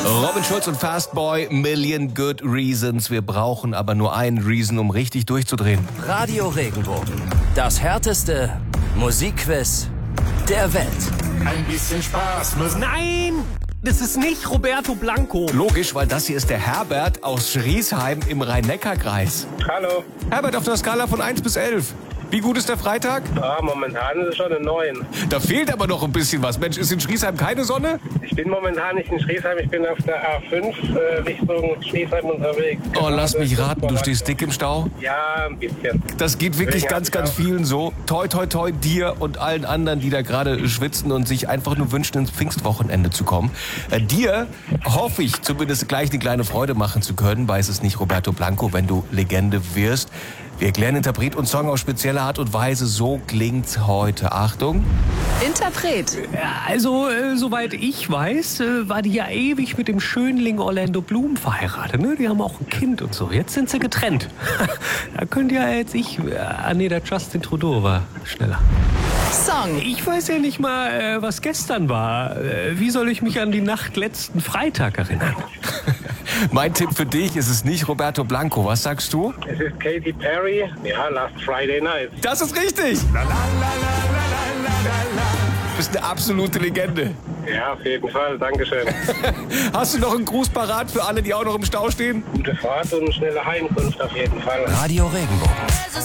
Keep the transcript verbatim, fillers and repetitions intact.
Robin Schulz und Fastboy, Million Good Reasons. Wir brauchen aber nur einen Reason, um richtig durchzudrehen. Radio Regenbogen. Das härteste Musikquiz der Welt. Ein bisschen Spaß muss. Nein, das ist nicht Roberto Blanco. Logisch, weil das hier ist der Herbert aus Schriesheim im Rhein-Neckar-Kreis. Hallo. Herbert, auf der Skala von eins bis elf. Wie gut ist der Freitag? Ah, momentan ist es schon eine neun. Da fehlt aber noch ein bisschen was. Mensch, ist in Schriesheim keine Sonne? Ich bin momentan nicht in Schriesheim, ich bin auf der A fünf äh, Richtung Schriesheim unterwegs. Oh, lass mich raten, du stehst dick im Stau? Ja, ein bisschen. Das geht wirklich ganz, ganz vielen so. Toi, toi, toi, dir und allen anderen, die da gerade schwitzen und sich einfach nur wünschen, ins Pfingstwochenende zu kommen. Äh, dir hoffe ich zumindest gleich eine kleine Freude machen zu können. Weiß es nicht, Roberto Blanco, wenn du Legende wirst. Wir erklären Interpret und Song auf spezielle Art und Weise. So klingt's heute. Achtung. Interpret. Also, äh, soweit ich weiß, äh, war die ja ewig mit dem Schönling Orlando Bloom verheiratet. Ne? Die haben auch ein Kind und so. Jetzt sind sie getrennt. Da könnt ihr jetzt ich... Äh, ah, nee, der Justin Trudeau war schneller. Song. Ich weiß ja nicht mal, äh, was gestern war. Äh, wie soll ich mich an die Nacht letzten Freitag erinnern? Mein Tipp für dich ist es nicht Roberto Blanco. Was sagst du? Es ist Katy Perry. Ja, Last Friday Night. Das ist richtig. Du bist eine absolute Legende. Ja, auf jeden Fall. Dankeschön. Hast du noch einen Gruß parat für alle, die auch noch im Stau stehen? Gute Fahrt und schnelle Heimkunft auf jeden Fall. Radio Regenbogen.